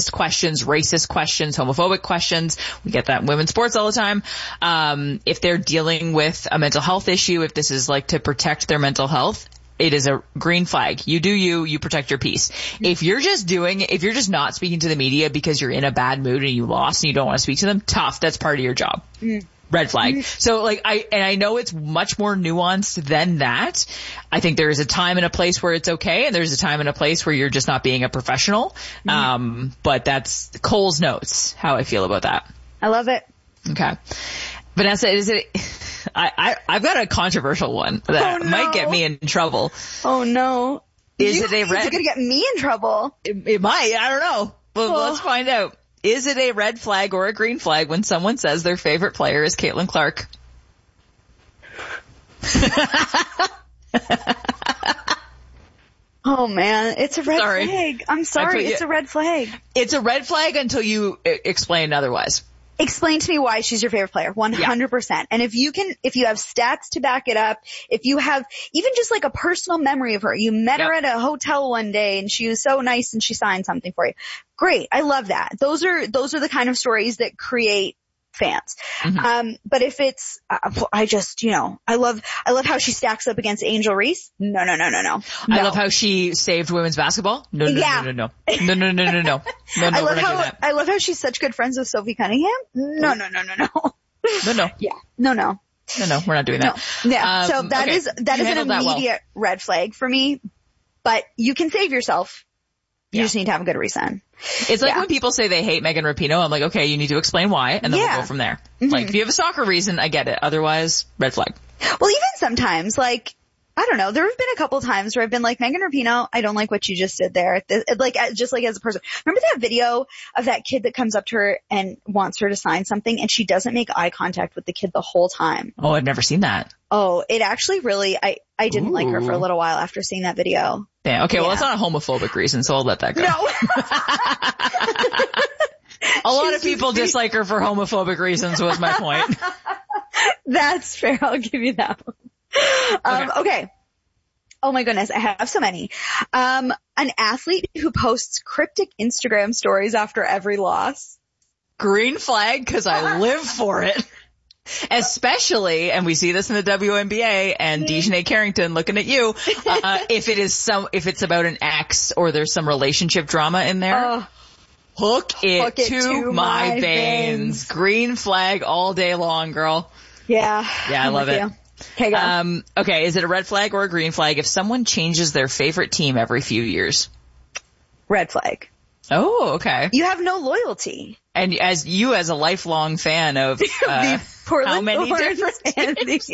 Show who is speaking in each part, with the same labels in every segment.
Speaker 1: sexist questions, racist questions, homophobic questions. We get that in women's sports all the time. If they're dealing with a mental health issue, if this is like to protect their mental health, it is a green flag. You do you protect your peace. If you're just not speaking to the media because you're in a bad mood and you lost and you don't want to speak to them, tough. That's part of your job. Red flag. So like I know it's much more nuanced than that. I think there is a time and a place where it's okay, and there's a time and a place where you're just not being a professional. But that's Cole's notes, how I feel about that.
Speaker 2: I love it.
Speaker 1: Okay. Vanessa, is it, I've got a controversial one that might get me in trouble.
Speaker 2: Oh no.
Speaker 1: Is it a red?
Speaker 2: Is it going to get me in trouble?
Speaker 1: It might. I don't know. Well, let's find out. Is it a red flag or a green flag when someone says their favorite player is Caitlin Clark?
Speaker 2: Oh man, it's a red flag. I'm sorry, it's a red flag.
Speaker 1: It's a red flag until you explain otherwise.
Speaker 2: Explain to me why she's your favorite player. 100%. Yeah. And if you have stats to back it up, if you have even just like a personal memory of her, you met her at a hotel one day and she was so nice and she signed something for you. Great. I love that. Those are the kind of stories that create fans. But if it's, I love how she stacks up against Angel Reese. No.
Speaker 1: I love how she saved women's basketball. No. No.
Speaker 2: I love how she's such good friends with Sophie Cunningham. No. Yeah. No.
Speaker 1: No, we're not doing that.
Speaker 2: No. Yeah. So that is an immediate red flag for me, but you can save yourself. You just need to have a good reason.
Speaker 1: It's like when people say they hate Megan Rapinoe, I'm like, okay, you need to explain why, and then we'll go from there. Like, if you have a soccer reason, I get it. Otherwise, red flag.
Speaker 2: Well, even sometimes, like, I don't know, there have been a couple times where I've been like, Megan Rapinoe, I don't like what you just did there. Just like as a person. Remember that video of that kid that comes up to her and wants her to sign something, and she doesn't make eye contact with the kid the whole time?
Speaker 1: Oh, I've never seen that.
Speaker 2: Oh, it actually really, I didn't like her for a little while after seeing that video.
Speaker 1: Yeah, okay, well, it's not a homophobic reason, so I'll let that go.
Speaker 2: No.
Speaker 1: A lot of people dislike her for homophobic reasons was my point.
Speaker 2: That's fair. I'll give you that one. Okay. Oh my goodness. I have so many. An athlete who posts cryptic Instagram stories after every loss.
Speaker 1: Green flag, because I live for it. Especially, and we see this in the WNBA, and Dejanay Carrington looking at you, if it's about an ex or there's some relationship drama in there. Hook it to my veins. Green flag all day long, girl.
Speaker 2: Yeah.
Speaker 1: Yeah, I love it.
Speaker 2: Okay, go.
Speaker 1: Okay, is it a red flag or a green flag if someone changes their favorite team every few years?
Speaker 2: Red flag.
Speaker 1: Oh, okay.
Speaker 2: You have no loyalty.
Speaker 1: And as a lifelong fan of how many different teams?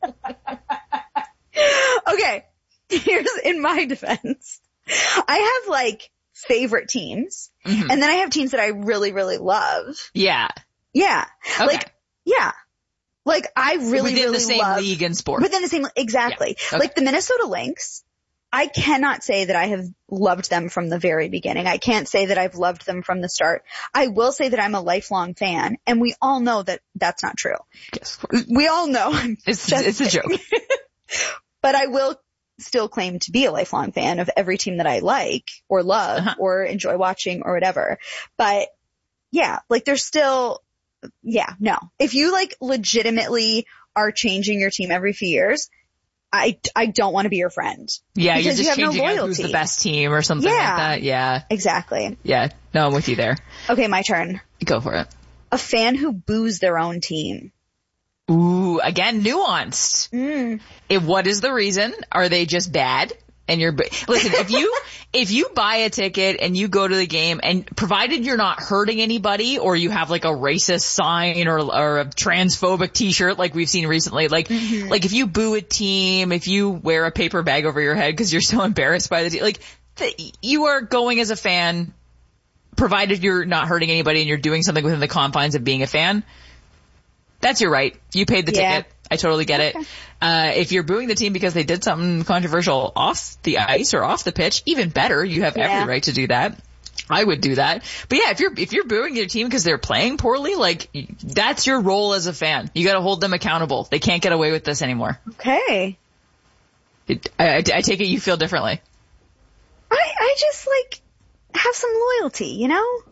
Speaker 2: Okay, here's in my defense. I have like favorite teams, and then I have teams that I really, really love.
Speaker 1: Yeah.
Speaker 2: Yeah.
Speaker 1: Okay.
Speaker 2: Like I really,
Speaker 1: within
Speaker 2: really
Speaker 1: the same
Speaker 2: love,
Speaker 1: league and sport.
Speaker 2: Within the same, exactly. Yeah. Okay. Like the Minnesota Lynx, I cannot say that I have loved them from the very beginning. I can't say that I've loved them from the start. I will say that I'm a lifelong fan, and we all know that that's not true.
Speaker 1: Yes, of course.
Speaker 2: We all know.
Speaker 1: It's a joke.
Speaker 2: But I will still claim to be a lifelong fan of every team that I like or love or enjoy watching or whatever. But yeah, like there's still, no. If you like legitimately are changing your team every few years, I don't want to be your friend.
Speaker 1: Yeah, you're just
Speaker 2: changing
Speaker 1: out who's the best team or something like that. Yeah.
Speaker 2: Exactly.
Speaker 1: Yeah. No, I'm with you there.
Speaker 2: Okay, my turn.
Speaker 1: Go for it.
Speaker 2: A fan who boos their own team.
Speaker 1: Ooh, again, nuanced. What is the reason? Are they just bad? And listen, if you buy a ticket and you go to the game, and provided you're not hurting anybody or you have like a racist sign or a transphobic t-shirt like we've seen recently, like if you boo a team, if you wear a paper bag over your head because you're so embarrassed by the team, you are going as a fan, provided you're not hurting anybody and you're doing something within the confines of being a fan. That's your right. You paid the ticket. I totally get it. If you're booing the team because they did something controversial off the ice or off the pitch, even better. You have every right to do that. I would do that. But yeah, if you're booing your team because they're playing poorly, like that's your role as a fan. You got to hold them accountable. They can't get away with this anymore.
Speaker 2: Okay.
Speaker 1: I take it you feel differently.
Speaker 2: I just like have some loyalty, you know?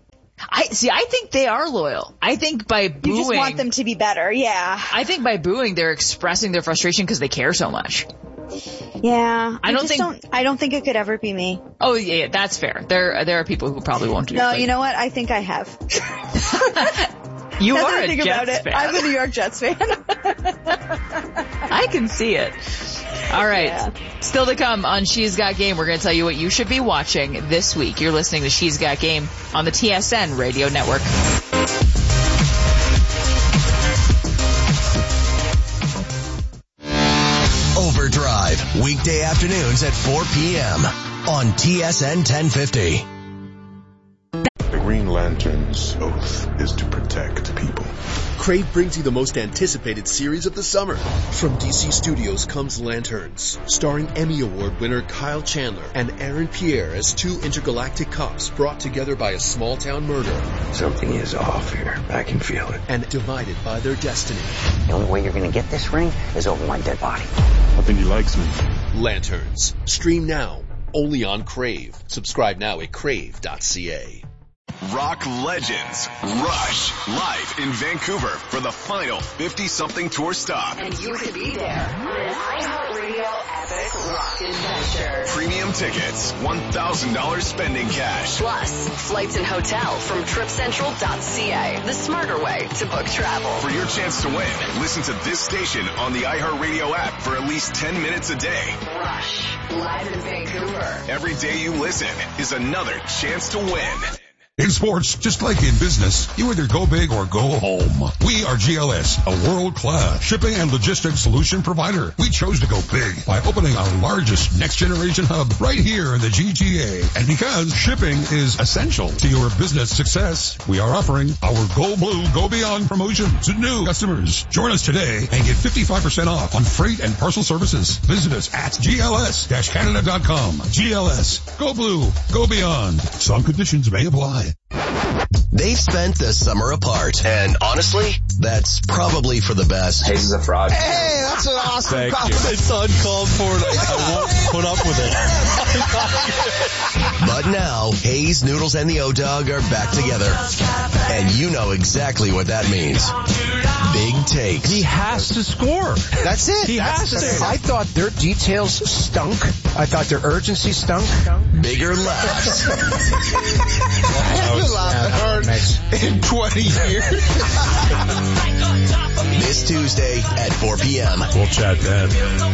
Speaker 1: I think they are loyal. I think by booing,
Speaker 2: you just want them to be better. Yeah.
Speaker 1: I think by booing, they're expressing their frustration because they care so much.
Speaker 2: Yeah. I don't think it could ever be me.
Speaker 1: Oh yeah, that's fair. There are people who probably won't do it.
Speaker 2: No, you know what? I think I have.
Speaker 1: You are a Jets fan.
Speaker 2: I'm a New York Jets fan.
Speaker 1: I can see it. All right. Yeah. Still to come on She's Got Game, we're going to tell you what you should be watching this week. You're listening to She's Got Game on the TSN Radio Network.
Speaker 3: Overdrive, weekday afternoons at 4 p.m. on TSN 1050.
Speaker 4: The Green Lantern's oath is to protect people.
Speaker 5: Crave brings you the most anticipated series of the summer. From DC Studios comes Lanterns, starring Emmy Award winner Kyle Chandler and Aaron Pierre as two intergalactic cops brought together by a small-town murder.
Speaker 6: Something is off here. I can feel it.
Speaker 5: And divided by their destiny.
Speaker 7: The only way you're going to get this ring is over my dead body.
Speaker 4: I think he likes me.
Speaker 5: Lanterns. Stream now. Only on Crave. Subscribe now at crave.ca.
Speaker 8: Rock legends Rush live in Vancouver for the final 50-something tour stop.
Speaker 9: And you could be there on an iHeartRadio epic rock adventure.
Speaker 8: Premium tickets, $1,000 spending cash.
Speaker 9: Plus, flights and hotel from TripCentral.ca, the smarter way to book travel.
Speaker 8: For your chance to win, listen to this station on the iHeartRadio app for at least 10 minutes a day.
Speaker 9: Rush, live in Vancouver.
Speaker 8: Every day you listen is another chance to win.
Speaker 10: In sports, just like in business, you either go big or go home. We are GLS, a world-class shipping and logistics solution provider. We chose to go big by opening our largest next-generation hub right here in the GTA. And because shipping is essential to your business success, we are offering our Go Blue, Go Beyond promotion to new customers. Join us today and get 55% off on freight and parcel services. Visit us at gls-canada.com. GLS, Go Blue, Go Beyond. Some conditions may apply.
Speaker 3: They've spent the summer apart, and honestly, that's probably for the best.
Speaker 6: Hayes is a fraud.
Speaker 11: Hey, that's an awesome compliment. It's uncalled for. I won't put up with it.
Speaker 3: But now, Hayes, Noodles, and the O-Dog are back together. And you know exactly what that means. Big takes.
Speaker 11: He has to score.
Speaker 12: That's it.
Speaker 11: He has to.
Speaker 12: I thought their details stunk. I thought their urgency stunk.
Speaker 3: Bigger laughs.
Speaker 12: In 20 years.
Speaker 3: This Tuesday at 4 p.m.
Speaker 10: We'll chat then.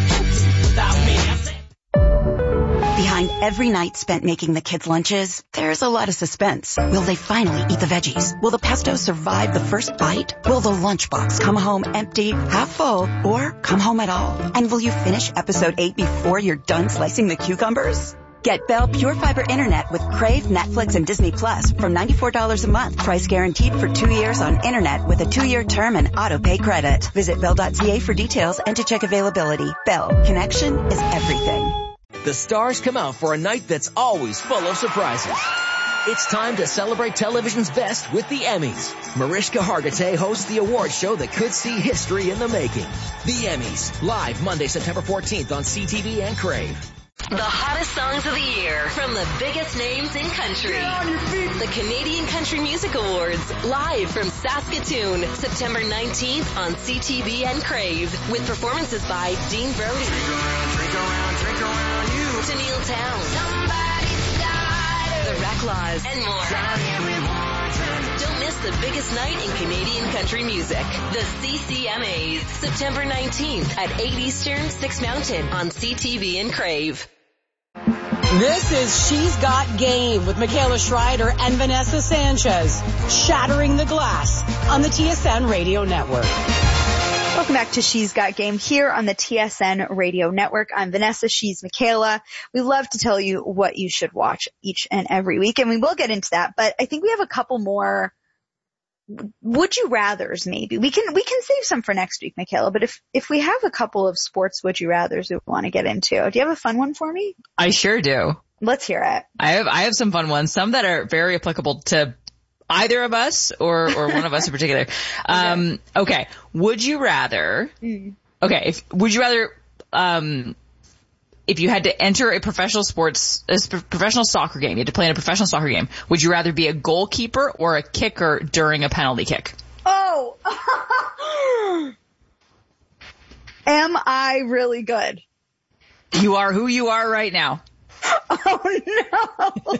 Speaker 13: Behind every night spent making the kids' lunches, there's a lot of suspense. Will they finally eat the veggies? Will the pesto survive the first bite? Will the lunchbox come home empty, half full, or come home at all? And will you finish episode 8 before you're done slicing the cucumbers? Get Bell Pure Fiber Internet with Crave, Netflix, and Disney Plus from $94 a month. Price guaranteed for 2 years on internet with a 2-year term and auto-pay credit. Visit Bell.ca for details and to check availability. Bell. Connection is everything.
Speaker 14: The stars come out for a night that's always full of surprises. It's time to celebrate television's best with the Emmys. Mariska Hargitay hosts the award show that could see history in the making. The Emmys, live Monday, September 14th on CTV and Crave.
Speaker 9: The hottest songs of the year from the biggest names in country. Get on your feet. The Canadian Country Music Awards, live from Saskatoon, September 19th on CTV and Crave, with performances by Dean Brody, drink around you, Tennille Towne, Somebody's Died, The Reclaws, and more. Don't miss the biggest night in Canadian country music. The CCMAs, September 19th at 8 Eastern, 6 Mountain on CTV and Crave.
Speaker 15: This is She's Got Game with Michaela Schreider and Vanessa Sanchez, shattering the glass on the TSN Radio Network.
Speaker 2: Welcome back to She's Got Game here on the TSN Radio Network. I'm Vanessa. She's Michaela. We love to tell you what you should watch each and every week, and we will get into that. But I think we have a couple more would you rathers maybe. We can save some for next week, Michaela. But if we have a couple of sports would you rathers we want to get into, do you have a fun one for me?
Speaker 1: I sure do.
Speaker 2: Let's hear it.
Speaker 1: I have some fun ones. Some that are very applicable to either of us or one of us in particular. Okay. Would you rather, would you rather, if you had to enter a professional soccer game, you had to play in a professional soccer game, would you rather be a goalkeeper or a kicker during a penalty kick?
Speaker 2: Oh! Am I really good?
Speaker 1: You are who you are right now.
Speaker 2: Oh no.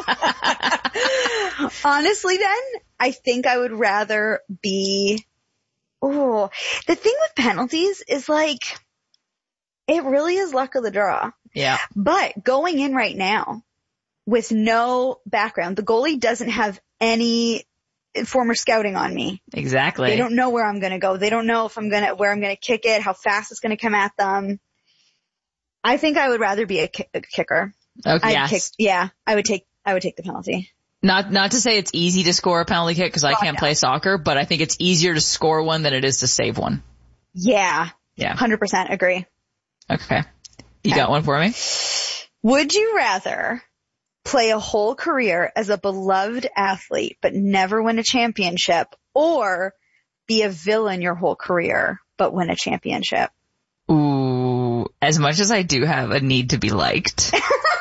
Speaker 2: Honestly then, I think I would rather be, the thing with penalties is like, it really is luck of the draw.
Speaker 1: Yeah.
Speaker 2: But going in right now with no background, the goalie doesn't have any former scouting on me.
Speaker 1: Exactly.
Speaker 2: They don't know where I'm going to go. They don't know where I'm going to kick it, how fast it's going to come at them. I think I would rather be a kicker.
Speaker 1: Okay. Yes.
Speaker 2: I would take the penalty.
Speaker 1: Not to say it's easy to score a penalty kick because I can't play soccer, but I think it's easier to score one than it is to save one.
Speaker 2: Yeah.
Speaker 1: Yeah.
Speaker 2: 100% agree.
Speaker 1: Okay. You got one for me?
Speaker 2: Would you rather play a whole career as a beloved athlete but never win a championship, or be a villain your whole career but win a championship?
Speaker 1: Ooh, as much as I do have a need to be liked,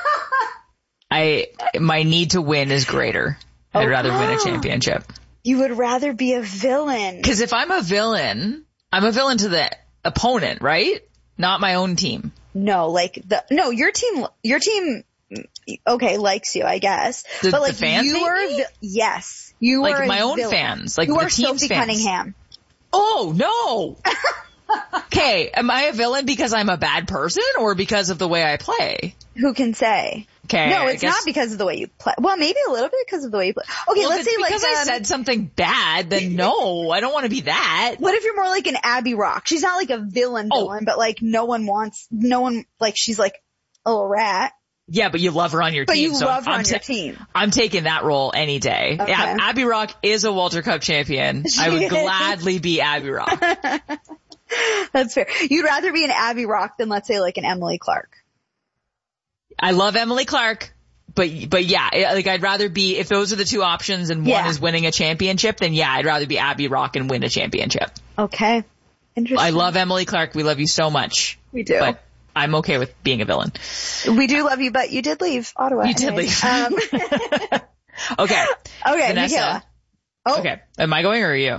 Speaker 1: my need to win is greater. I'd rather win a championship.
Speaker 2: You would rather be a villain.
Speaker 1: Because if I'm a villain to the opponent, right? Not my own team.
Speaker 2: No, your team, okay, likes you, I guess. But like,
Speaker 1: the fans
Speaker 2: you are,
Speaker 1: yes.
Speaker 2: You
Speaker 1: like
Speaker 2: are
Speaker 1: my own
Speaker 2: villain.
Speaker 1: fans, like
Speaker 2: you
Speaker 1: the
Speaker 2: are
Speaker 1: team's
Speaker 2: Sophie
Speaker 1: fans.
Speaker 2: Cunningham.
Speaker 1: Oh, no. Okay, am I a villain because I'm a bad person or because of the way I play?
Speaker 2: Who can say?
Speaker 1: Okay.
Speaker 2: No, it's not because of the way you play. Well, maybe a little bit because of the way you play. Okay,
Speaker 1: well,
Speaker 2: let's say
Speaker 1: because I said something bad, then no, I don't want to be that.
Speaker 2: What if you're more like an Abby Rock? She's not like a villain, but like she's like a little rat.
Speaker 1: Yeah, but you love her on your team.
Speaker 2: But you love her on your team.
Speaker 1: I'm taking that role any day.
Speaker 2: Okay.
Speaker 1: Abby Rock is a Walter Cup champion. I would gladly be Abby Rock.
Speaker 2: That's fair. You'd rather be an Abby Rock than, let's say, like an Emily Clark.
Speaker 1: I love Emily Clark, but yeah, like I'd rather be, if those are the two options and one is winning a championship, then yeah, I'd rather be Abby Rock and win a championship.
Speaker 2: Okay. Interesting.
Speaker 1: I love Emily Clark. We love you so much.
Speaker 2: We do.
Speaker 1: But I'm okay with being a villain.
Speaker 2: We do love you, but you did leave Ottawa.
Speaker 1: You did leave. Okay.
Speaker 2: Okay,
Speaker 1: Vanessa.
Speaker 2: Michaela. Oh.
Speaker 1: Okay. Am I going or are you?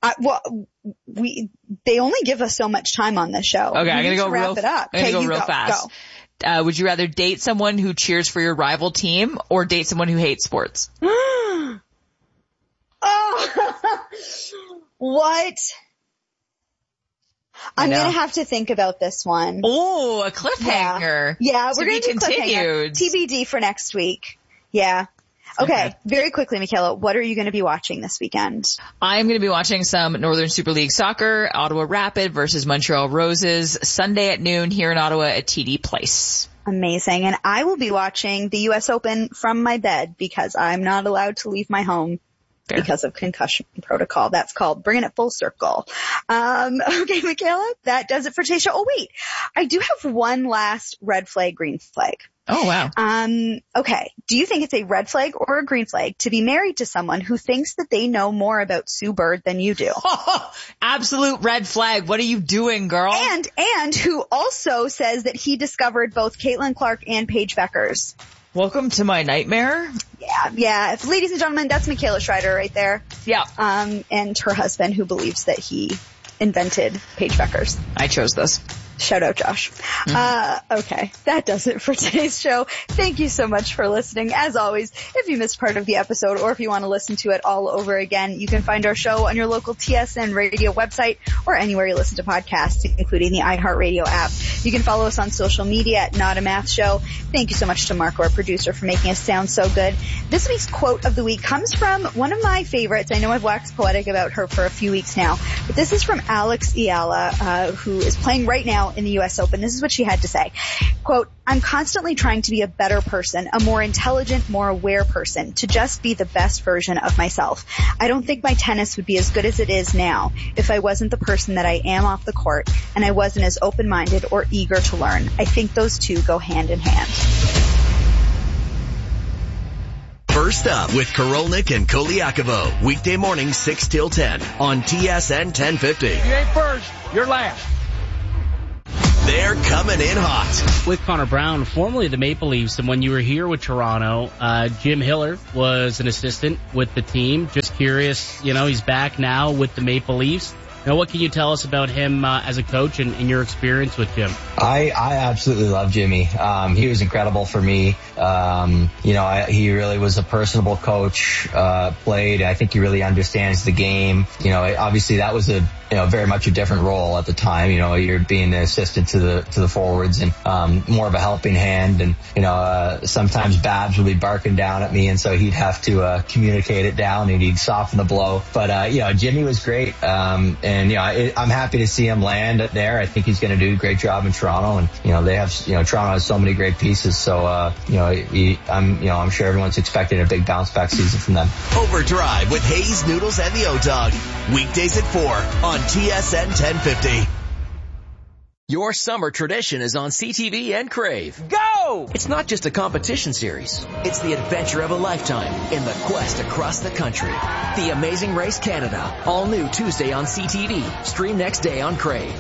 Speaker 2: They only give us so much time on this show.
Speaker 1: Okay, I'm gonna go
Speaker 2: wrap it up.
Speaker 1: I'm gonna go real fast.
Speaker 2: Go.
Speaker 1: Would you rather date someone who cheers for your rival team or date someone who hates sports?
Speaker 2: Oh, what? I'm going to have to think about this one.
Speaker 1: Oh, a cliffhanger.
Speaker 2: Yeah, we're going to do
Speaker 1: continued.
Speaker 2: TBD for next week. Yeah. Okay, very quickly, Michaela, what are you going to be watching this weekend?
Speaker 1: I'm going to be watching some Northern Super League soccer, Ottawa Rapid versus Montreal Roses, Sunday at noon here in Ottawa at TD Place.
Speaker 2: Amazing. And I will be watching the U.S. Open from my bed because I'm not allowed to leave my home. Fair. Because of concussion protocol. That's called bringing it full circle. Okay, Michaela, that does it for today's show. Oh, wait. I do have one last red flag, green flag.
Speaker 1: Oh, wow.
Speaker 2: Okay. Do you think it's a red flag or a green flag to be married to someone who thinks that they know more about Sue Bird than you do?
Speaker 1: Absolute red flag. What are you doing, girl?
Speaker 2: And who also says that he discovered both Caitlin Clark and Paige Beckers.
Speaker 1: Welcome to my nightmare.
Speaker 2: Yeah. Ladies and gentlemen, that's Michaela Schreider right there.
Speaker 1: Yeah.
Speaker 2: And her husband who believes that he invented Paige Beckers.
Speaker 1: I chose this.
Speaker 2: Shout out, Josh. Okay. That does it for today's show. Thank you so much for listening. As always, if you missed part of the episode or if you want to listen to it all over again, you can find our show on your local TSN radio website or anywhere you listen to podcasts, including the iHeartRadio app. You can follow us on social media at Not a Math Show. Thank you so much to Marco, our producer, for making us sound so good. This week's quote of the week comes from one of my favorites. I know I've waxed poetic about her for a few weeks now, but this is from Alex Iala, who is playing right now in the U.S. Open. This is what she had to say. Quote, I'm constantly trying to be a better person, a more intelligent, more aware person, to just be the best version of myself. I don't think my tennis would be as good as it is now if I wasn't the person that I am off the court and I wasn't as open-minded or eager to learn. I think those two go hand in hand.
Speaker 3: First Up with Korolnik and Koliakovo. Weekday morning 6 till 10 on TSN 1050.
Speaker 12: You ain't first, you're last.
Speaker 3: they're coming in hot.
Speaker 16: With Connor Brown, formerly the Maple Leafs, and when you were here with Toronto, Jim Hiller was an assistant with the team. Just curious, he's back now with the Maple Leafs. Now, what can you tell us about him as a coach and your experience with Jim?
Speaker 17: I absolutely love Jimmy. He was incredible for me. He really was a personable coach, played. I think he really understands the game. Obviously that was very much a different role at the time. You're being the assistant to the forwards and more of a helping hand. And sometimes Babs would be barking down at me, and so he'd have to communicate it down, and he'd soften the blow. But Jimmy was great. I'm happy to see him land there. I think he's going to do a great job in Toronto, and Toronto has so many great pieces. So I'm sure everyone's expecting a big bounce back season from them.
Speaker 3: Overdrive with Hayes, Noodles, and the O-Dog. Weekdays at 4 on TSN 1050.
Speaker 14: Your summer tradition is on CTV and Crave. Go! It's not just a competition series. It's the adventure of a lifetime in the quest across the country. The Amazing Race Canada. All new Tuesday on CTV. Stream next day on Crave.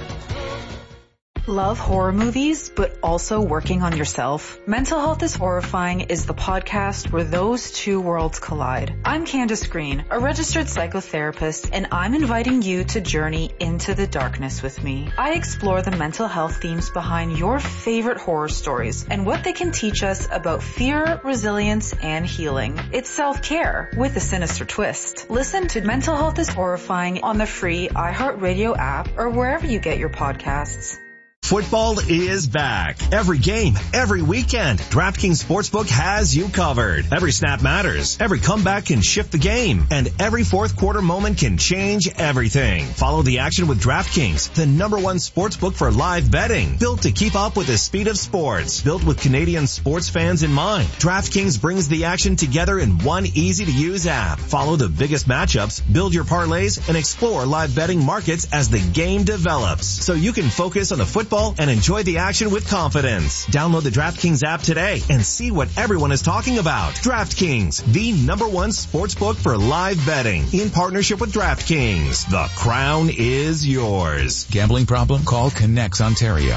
Speaker 18: Love horror movies, but also working on yourself? Mental Health is Horrifying is the podcast where those two worlds collide. I'm Candace Green, a registered psychotherapist, and I'm inviting you to journey into the darkness with me. I explore the mental health themes behind your favorite horror stories and what they can teach us about fear, resilience, and healing. It's self-care with a sinister twist. Listen to Mental Health is Horrifying on the free iHeartRadio app or wherever you get your podcasts.
Speaker 19: Football is back. Every game, every weekend, DraftKings Sportsbook has you covered. Every snap matters. Every comeback can shift the game. And every fourth quarter moment can change everything. Follow the action with DraftKings, the #1 sportsbook for live betting. Built to keep up with the speed of sports. Built with Canadian sports fans in mind. DraftKings brings the action together in one easy-to-use app. Follow the biggest matchups, build your parlays, and explore live betting markets as the game develops. So you can focus on the football and enjoy the action with confidence. Download the DraftKings app today and see what everyone is talking about. DraftKings, the #1 sportsbook for live betting. In partnership with DraftKings, the crown is yours.
Speaker 20: Gambling problem? Call Connects Ontario.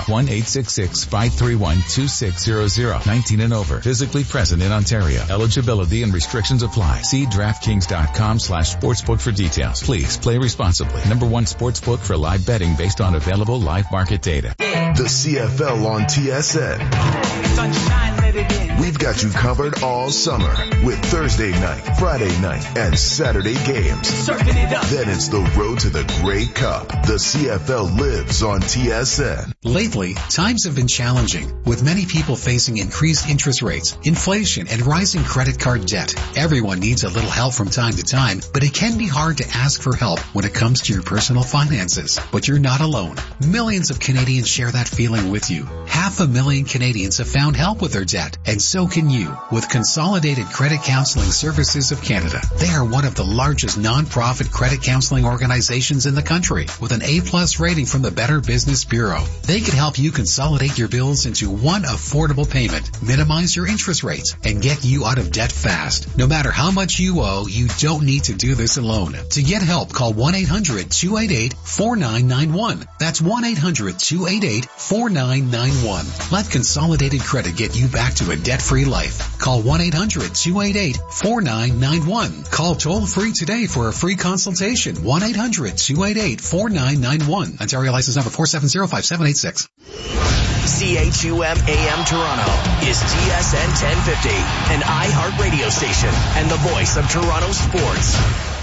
Speaker 20: 1-866-531-2600. 19 and over. Physically present in Ontario. Eligibility and restrictions apply. See DraftKings.com/sportsbook for details. Please play responsibly. #1 sportsbook for live betting based on available live market data.
Speaker 4: The CFL on TSN. We've got you covered all summer with Thursday night, Friday night, and Saturday games. Then it's the road to the Grey Cup. The CFL lives on TSN.
Speaker 21: Lately, times have been challenging, with many people facing increased interest rates, inflation, and rising credit card debt. Everyone needs a little help from time to time, but it can be hard to ask for help when it comes to your personal finances. But you're not alone. Millions of Canadians share that feeling with you. 500,000 Canadians have found help with their debt, and so can you with Consolidated Credit Counseling Services of Canada. They are one of the largest non-profit credit counseling organizations in the country with an A+ rating from the Better Business Bureau. They can help you consolidate your bills into one affordable payment, minimize your interest rates, and get you out of debt fast. No matter how much you owe, you don't need to do this alone. To get help, call 1-800-288-4991. That's 1-800-288-4991. Let Consolidated Credit get you back to a debt-free life. Call 1-800-288-4991. Call toll-free today for a free consultation. 1-800-288-4991. Ontario license number 4705786.
Speaker 3: CHUM AM Toronto is TSN 1050, an iHeart radio station and the voice of Toronto sports.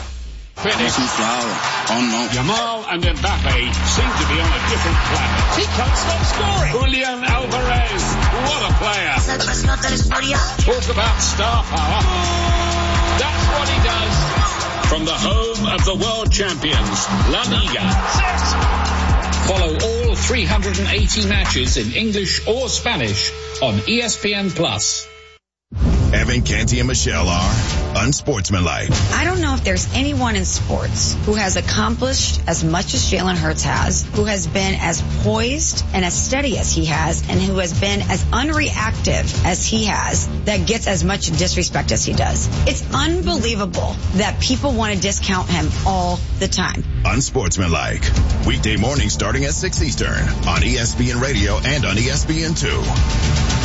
Speaker 22: Yamal and Mbappe seem to be on a different planet. He can't stop scoring. Julian Alvarez, what a player. Talk about star power. That's what he does. From the home of the world champions, La Liga. Follow all 380 matches in English or Spanish on ESPN+.
Speaker 8: Evan, Canty, and Michelle are unsportsmanlike.
Speaker 5: I don't know if there's anyone in sports who has accomplished as much as Jalen Hurts has, who has been as poised and as steady as he has, and who has been as unreactive as he has, that gets as much disrespect as he does. It's unbelievable that people want to discount him all the time.
Speaker 8: Unsportsmanlike. Weekday mornings starting at 6 Eastern on ESPN Radio and on ESPN2.